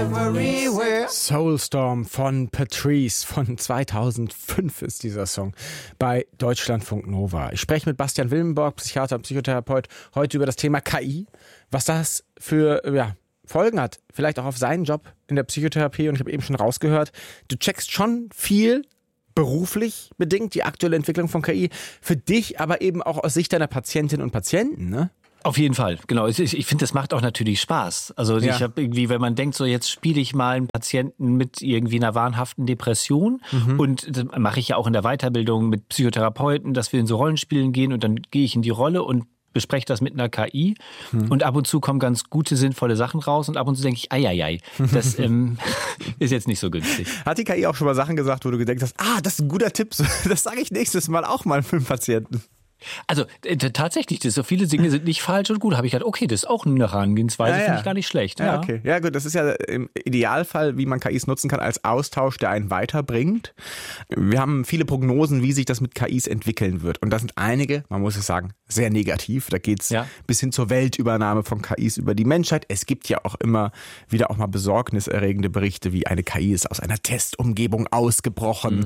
everywhere. Soulstorm von Patrice von 2005 ist dieser Song bei Deutschlandfunk Nova. Ich spreche mit Bastian Wilmenborg, Psychiater und Psychotherapeut, heute über das Thema KI, was das für Folgen hat, vielleicht auch auf seinen Job in der Psychotherapie. Und ich habe eben schon rausgehört, du checkst schon viel beruflich bedingt die aktuelle Entwicklung von KI, für dich aber eben auch aus Sicht deiner Patientinnen und Patienten, ne? Auf jeden Fall, genau. Ich finde, das macht auch natürlich Spaß. Also ich habe irgendwie, wenn man denkt, so jetzt spiele ich mal einen Patienten mit irgendwie einer wahnhaften Depression und das mache ich ja auch in der Weiterbildung mit Psychotherapeuten, dass wir in so Rollenspielen gehen und dann gehe ich in die Rolle und bespreche das mit einer KI und ab und zu kommen ganz gute, sinnvolle Sachen raus und ab und zu denke ich, das ist jetzt nicht so günstig. Hat die KI auch schon mal Sachen gesagt, wo du gedacht hast, das ist ein guter Tipp, das sage ich nächstes Mal auch mal für den Patienten? Also tatsächlich, so viele Dinge sind nicht falsch und gut. Habe ich gedacht, okay, das ist auch eine Herangehensweise, finde ich gar nicht schlecht. Ja, okay. Ja gut, das ist ja im Idealfall, wie man KIs nutzen kann, als Austausch, der einen weiterbringt. Wir haben viele Prognosen, wie sich das mit KIs entwickeln wird. Und da sind einige, man muss es sagen, sehr negativ. Da geht's bis hin zur Weltübernahme von KIs über die Menschheit. Es gibt ja auch immer wieder auch mal besorgniserregende Berichte, wie eine KI ist aus einer Testumgebung ausgebrochen.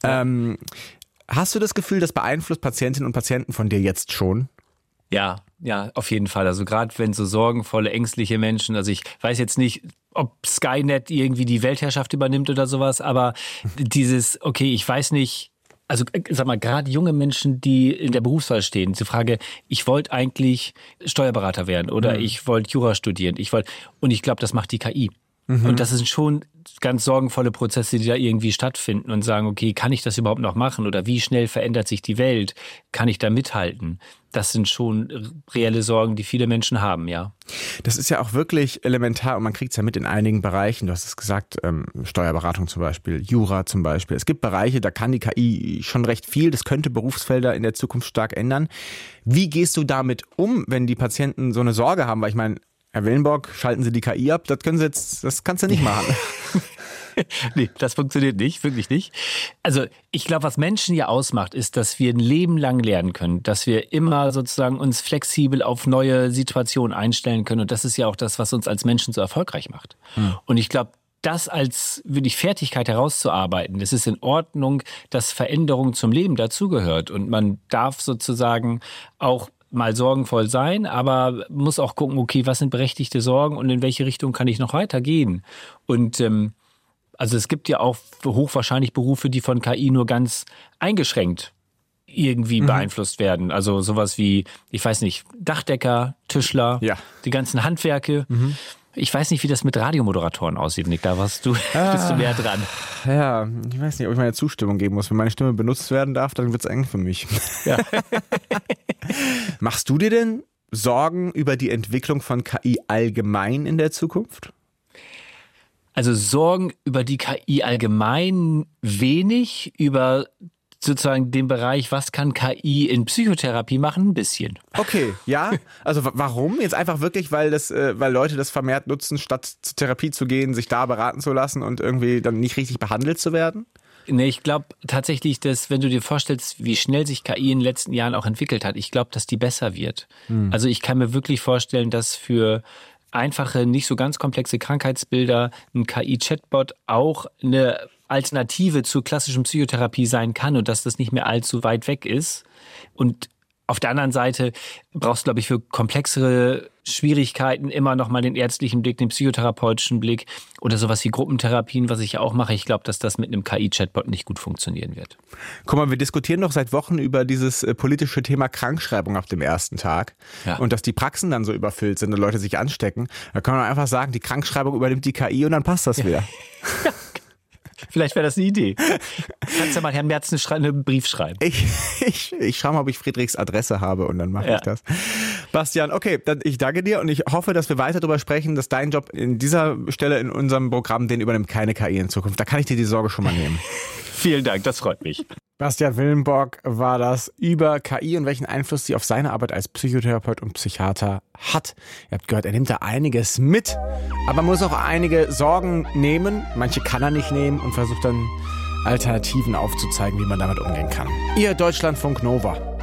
Hast du das Gefühl, das beeinflusst Patientinnen und Patienten von dir jetzt schon? Ja, auf jeden Fall. Also gerade wenn so sorgenvolle, ängstliche Menschen, also ich weiß jetzt nicht, ob Skynet irgendwie die Weltherrschaft übernimmt oder sowas, aber dieses, okay, ich weiß nicht, also sag mal, gerade junge Menschen, die in der Berufswahl stehen, die Frage, ich wollte eigentlich Steuerberater werden oder ich wollte Jura studieren, und ich glaube, das macht die KI. Und das sind schon ganz sorgenvolle Prozesse, die da irgendwie stattfinden und sagen, okay, kann ich das überhaupt noch machen? Oder wie schnell verändert sich die Welt? Kann ich da mithalten? Das sind schon reelle Sorgen, die viele Menschen haben, ja. Das ist ja auch wirklich elementar und man kriegt es ja mit in einigen Bereichen. Du hast es gesagt, Steuerberatung zum Beispiel, Jura zum Beispiel. Es gibt Bereiche, da kann die KI schon recht viel. Das könnte Berufsfelder in der Zukunft stark ändern. Wie gehst du damit um, wenn die Patienten so eine Sorge haben? Weil ich meine, Herr Willenborg, schalten Sie die KI ab, das kannst du nicht machen. Nee, das funktioniert nicht, wirklich nicht. Also ich glaube, was Menschen ja ausmacht, ist, dass wir ein Leben lang lernen können, dass wir immer sozusagen uns flexibel auf neue Situationen einstellen können. Und das ist ja auch das, was uns als Menschen so erfolgreich macht. Und ich glaube, das als wirklich Fertigkeit herauszuarbeiten, das ist in Ordnung, dass Veränderung zum Leben dazugehört. Und man darf sozusagen auch mal sorgenvoll sein, aber muss auch gucken, okay, was sind berechtigte Sorgen und in welche Richtung kann ich noch weitergehen? Und also es gibt ja auch hochwahrscheinlich Berufe, die von KI nur ganz eingeschränkt irgendwie beeinflusst werden. Also sowas wie, ich weiß nicht, Dachdecker, Tischler, die ganzen Handwerke. Ich weiß nicht, wie das mit Radiomoderatoren aussieht, Nick. Da bist du näher dran. Ja, ich weiß nicht, ob ich meine Zustimmung geben muss. Wenn meine Stimme benutzt werden darf, dann wird's eng für mich. Ja. Machst du dir denn Sorgen über die Entwicklung von KI allgemein in der Zukunft? Also Sorgen über die KI allgemein wenig, über sozusagen den Bereich, was kann KI in Psychotherapie machen, ein bisschen. Okay, ja. Also warum? Jetzt einfach wirklich, weil Leute das vermehrt nutzen, statt zur Therapie zu gehen, sich da beraten zu lassen und irgendwie dann nicht richtig behandelt zu werden? Nee, ich glaube tatsächlich, dass wenn du dir vorstellst, wie schnell sich KI in den letzten Jahren auch entwickelt hat, ich glaube, dass die besser wird. Also ich kann mir wirklich vorstellen, dass für einfache, nicht so ganz komplexe Krankheitsbilder ein KI-Chatbot auch eine Alternative zur klassischen Psychotherapie sein kann und dass das nicht mehr allzu weit weg ist. Und auf der anderen Seite brauchst du, glaube ich, für komplexere Schwierigkeiten immer noch mal den ärztlichen Blick, den psychotherapeutischen Blick oder sowas wie Gruppentherapien, was ich ja auch mache. Ich glaube, dass das mit einem KI-Chatbot nicht gut funktionieren wird. Guck mal, wir diskutieren doch seit Wochen über dieses politische Thema Krankschreibung ab dem ersten Tag. Ja. Und dass die Praxen dann so überfüllt sind und Leute sich anstecken. Da kann man einfach sagen, die Krankschreibung übernimmt die KI und dann passt das wieder. Ja. Vielleicht wäre das eine Idee. Kannst ja mal Herrn Merz einen Brief schreiben. Ich schaue mal, ob ich Friedrichs Adresse habe und dann mache ich das. Bastian, okay, dann ich danke dir und ich hoffe, dass wir weiter darüber sprechen, dass dein Job in dieser Stelle in unserem Programm, den übernimmt keine KI in Zukunft. Da kann ich dir die Sorge schon mal nehmen. Vielen Dank, das freut mich. Bastian Wilmenborg war das über KI und welchen Einfluss sie auf seine Arbeit als Psychotherapeut und Psychiater hat. Ihr habt gehört, er nimmt da einiges mit, aber muss auch einige Sorgen nehmen. Manche kann er nicht nehmen und versucht dann Alternativen aufzuzeigen, wie man damit umgehen kann. Ihr Deutschlandfunk Nova.